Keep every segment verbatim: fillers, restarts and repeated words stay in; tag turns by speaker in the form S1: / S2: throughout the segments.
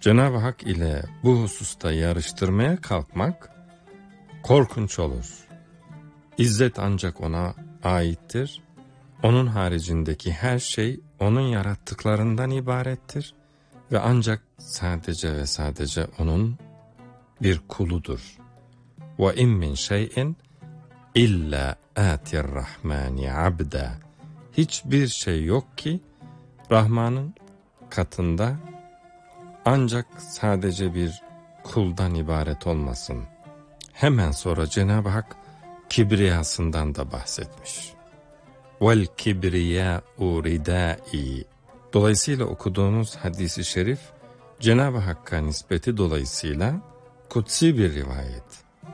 S1: Cenab-ı Hak ile bu hususta yarıştırmaya kalkmak korkunç olur. İzzet ancak ona aittir. Onun haricindeki her şey onun yarattıklarından ibarettir ve ancak sadece ve sadece onun bir kuludur. Ve in min şey'in illa atir rahmani abda. Hiçbir şey yok ki Rahman'ın katında ancak sadece bir kuldan ibaret olmasın. Hemen sonra Cenab-ı Hak kibriyasından da bahsetmiş. Vel kibriyâ'u ridâ'i. Dolayısıyla okuduğumuz hadisi şerif Cenab-ı Hakk'a nispeti dolayısıyla kutsi bir rivayet.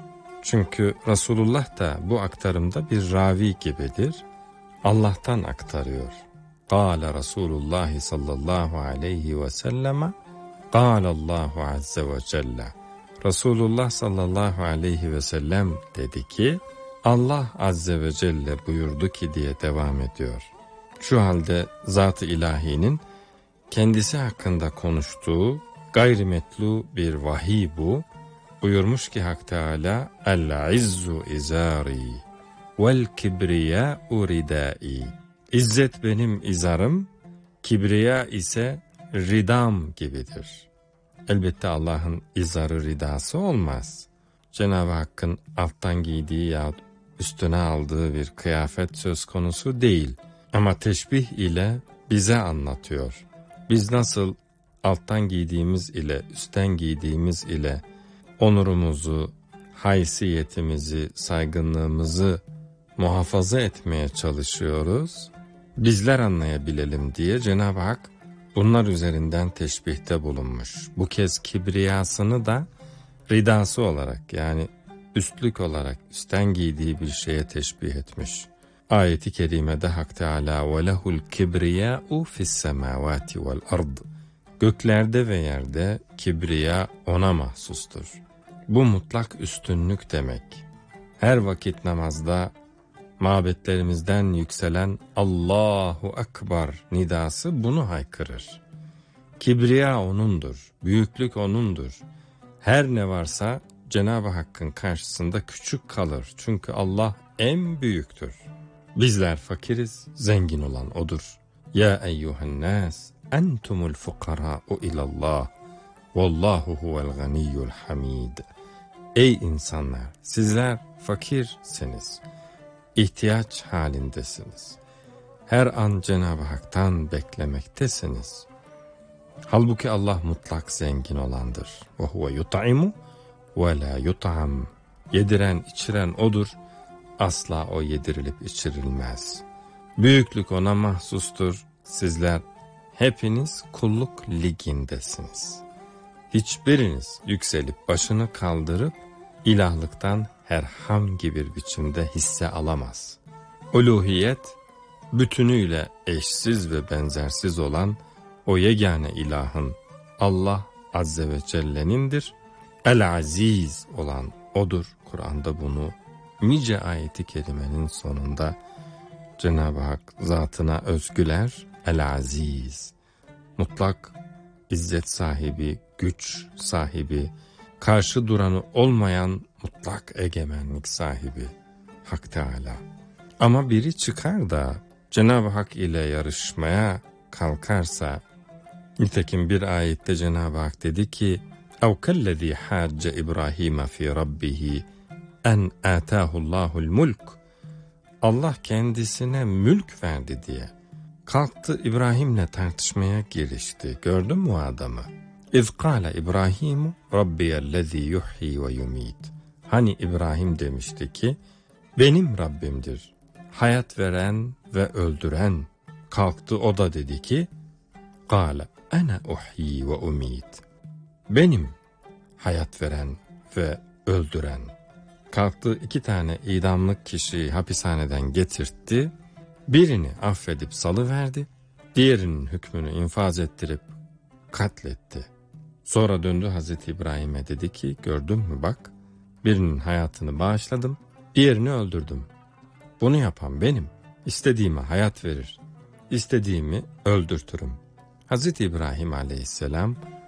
S1: Çünkü Resulullah da bu aktarımda bir ravi gibidir. Allah'tan aktarıyor. Kâle Resulullah sallallahu aleyhi ve selleme Kâlallahu azze ve celle. Resulullah sallallahu aleyhi ve sellem dedi ki, Allah azze ve celle buyurdu ki diye devam ediyor. Şu halde Zat-ı İlahi'nin kendisi hakkında konuştuğu gayrimetlu bir vahiy bu. Buyurmuş ki Hak Teâlâ, El-izzu izâri vel kibriyâ'u ridâi. İzzet benim izarım, kibriya ise ridam gibidir. Elbette Allah'ın izarı ridası olmaz. Cenab-ı Hakk'ın alttan giydiği ya üstüne aldığı bir kıyafet söz konusu değil. Ama teşbih ile bize anlatıyor. Biz nasıl alttan giydiğimiz ile üstten giydiğimiz ile onurumuzu, haysiyetimizi, saygınlığımızı muhafaza etmeye çalışıyoruz. Bizler anlayabilelim diye Cenab-ı Hak bunlar üzerinden teşbihte bulunmuş. Bu kez kibriyasını da ridası olarak, yani üstlük olarak üstten giydiği bir şeye teşbih etmiş. Ayet-i kerimede Hak Teâlâ وَلَهُ الْكِبْرِيَاءُ فِي السَّمَاوَاتِ وَالْأَرْضِ. Göklerde ve yerde kibriya ona mahsustur. Bu mutlak üstünlük demek. Her vakit namazda mabetlerimizden yükselen Allahu Ekber nidası bunu haykırır. Kibriya O'nundur, büyüklük O'nundur. Her ne varsa Cenab-ı Hakk'ın karşısında küçük kalır. Çünkü Allah en büyüktür. Bizler fakiriz, zengin olan O'dur. Ya eyyuhennâs, entumul fukarâ'u ilallah, vallahu huvel ganiyyul hamid. Ey insanlar, sizler fakirsiniz, ihtiyaç halindesiniz. Her an Cenab-ı Hak'tan beklemektesiniz. Halbuki Allah mutlak zengin olandır. Ve huve yut'imu ve la yut'am. Yediren, içiren O'dur. Asla O yedirilip içirilmez. Büyüklük O'na mahsustur. Sizler hepiniz kulluk ligindesiniz. Hiçbiriniz yükselip başını kaldırıp ilahlıktan herhangi bir biçimde hisse alamaz. Uluhiyet bütünüyle eşsiz ve benzersiz olan o yegane ilahın Allah Azze ve Celle'nindir. El-Aziz olan O'dur. Kur'an'da bunu nice ayeti kerimenin sonunda Cenab-ı Hak zatına özgüler. El-Aziz, mutlak izzet sahibi, güç sahibi, karşı duranı olmayan mutlak egemenlik sahibi Hak Teâlâ. Ama biri çıkar da Cenab-ı Hak ile yarışmaya kalkarsa, nitekim bir ayette Cenab-ı Hak dedi ki, اَوْ كَلَّذ۪ي حَاجَّ İbrahim فِي رَبِّهِ اَنْ آتَاهُ اللّٰهُ الْمُلْكِ. Allah kendisine mülk verdi diye kalktı İbrahim'le tartışmaya girişti. Gördün mü o adamı? اِذْ قَالَ İbrahim رَبِّيَ yuhyi ve yumit. Hani İbrahim demişti ki, benim Rabbimdir, hayat veren ve öldüren. Kalktı o da dedi ki, قَالَ اَنَا uhyi ve umit. Benim hayat veren ve öldüren. Kalktı iki tane idamlık kişiyi hapishaneden getirtti. Birini affedip salıverdi, diğerinin hükmünü infaz ettirip katletti. Sonra döndü Hazreti İbrahim'e dedi ki, gördün mü bak, birinin hayatını bağışladım, diğerini öldürdüm. Bunu yapan benim. İstediğime hayat verir, istediğimi öldürtürüm. Hazreti İbrahim aleyhisselam